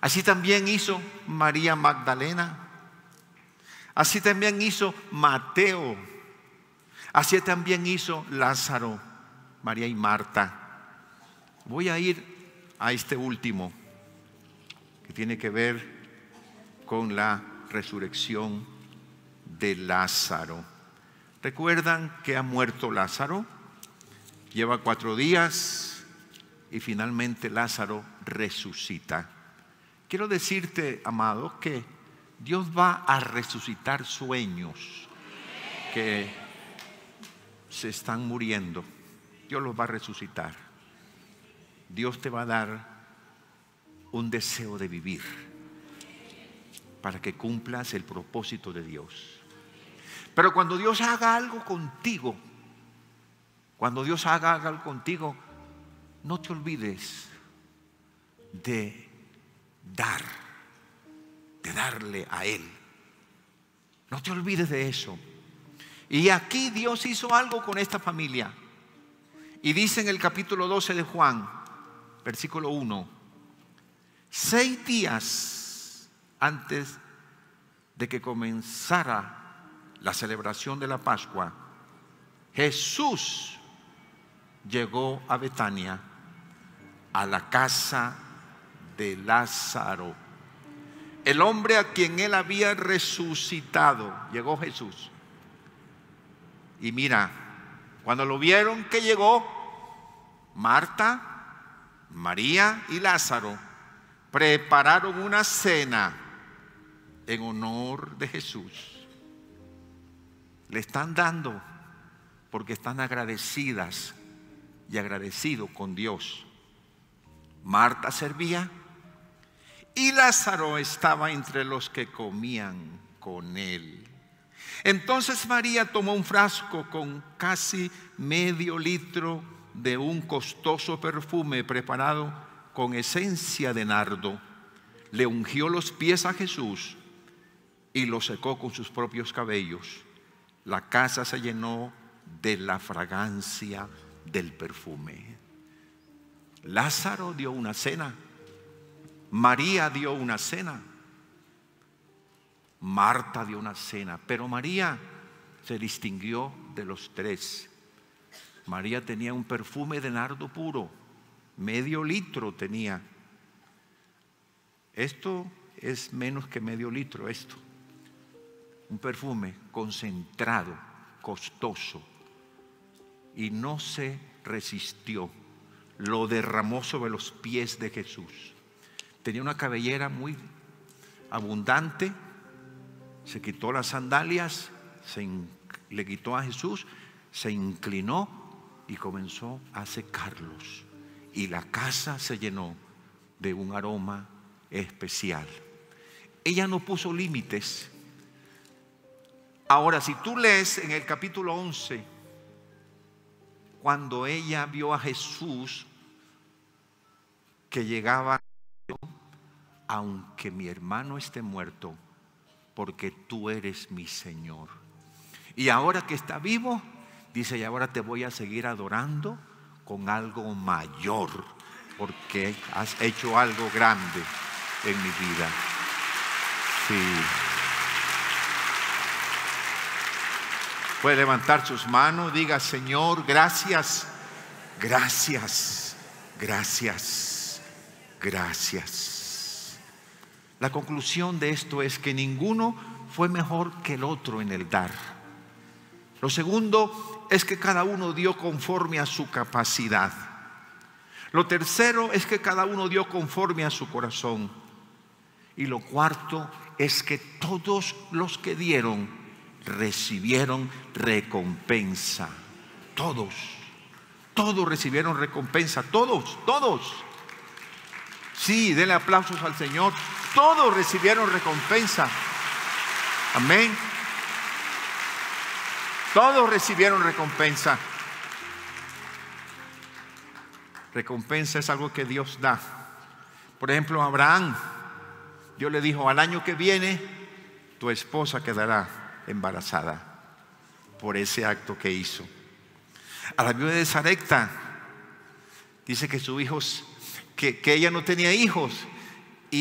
Así también hizo María Magdalena. Así también hizo Mateo. Así también hizo Lázaro, María y Marta. Voy a ir a este último, que tiene que ver con la resurrección de Lázaro. ¿Recuerdan que ha muerto Lázaro? Lleva 4 días y finalmente Lázaro resucita. Quiero decirte, amado, que Dios va a resucitar sueños que se están muriendo. Dios los va a resucitar. Dios te va a dar un deseo de vivir para que cumplas el propósito de Dios. Pero cuando Dios haga algo contigo, no te olvides de darle a Él. No te olvides de eso. Y aquí Dios hizo algo con esta familia. Y dice en el capítulo 12 de Juan, versículo 1: 6 días antes de que comenzara la celebración de la Pascua, Jesús llegó a Betania, a la casa de Lázaro, el hombre a quien él había resucitado. Llegó Jesús. Y mira, cuando lo vieron que llegó, Marta, María y Lázaro prepararon una cena en honor de Jesús. Le están dando porque están agradecidas y agradecidos con Dios. Marta servía y Lázaro estaba entre los que comían con él. Entonces María tomó un frasco con casi medio litro de un costoso perfume preparado con esencia de nardo. Le ungió los pies a Jesús y lo secó con sus propios cabellos. La casa se llenó de la fragancia del perfume. Lázaro dio una cena. María dio una cena. Marta dio una cena. Pero María se distinguió de los 3. María tenía un perfume de nardo puro. Medio litro tenía. Esto es menos que medio litro, esto. Un perfume concentrado, costoso. Y no se resistió. Lo derramó sobre los pies de Jesús. Tenía una cabellera muy abundante. Se quitó las sandalias, le quitó a Jesús, se inclinó y comenzó a secarlos. Y la casa se llenó de un aroma especial. Ella no puso límites. Ahora, si tú lees en el capítulo 11, cuando ella vio a Jesús que llegaba, aunque mi hermano esté muerto, porque tú eres mi Señor. Y ahora que está vivo, dice, y ahora te voy a seguir adorando con algo mayor, porque has hecho algo grande en mi vida. Sí. Puede levantar sus manos, diga, Señor, gracias, gracias, gracias, gracias. La conclusión de esto es que ninguno fue mejor que el otro en el dar. Lo segundo es que cada uno dio conforme a su capacidad. Lo tercero es que cada uno dio conforme a su corazón. Y lo cuarto es que todos los que dieron recibieron recompensa. Todos recibieron recompensa. Todos. Sí, denle aplausos al Señor. Todos recibieron recompensa. Amén. Todos recibieron recompensa. Recompensa es algo que Dios da. Por ejemplo, a Abraham, Dios le dijo, al año que viene tu esposa quedará embarazada, por ese acto que hizo. A la viuda de Sarepta dice que sus hijos, que ella no tenía hijos,